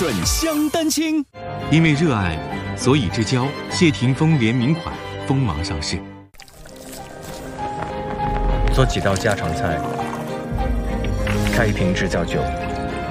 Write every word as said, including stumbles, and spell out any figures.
润香丹青。 因为热爱，所以之交谢霆锋联名款锋芒上市。 做几道家常菜，开一瓶制造酒，